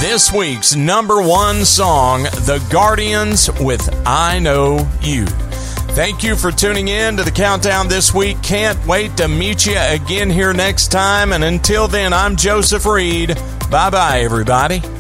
this week's number one song, The Guardians with I Know You. Thank you for tuning in to the Countdown this week. Can't wait to meet you again here next time. And until then, I'm Joseph Reed. Bye-bye, everybody.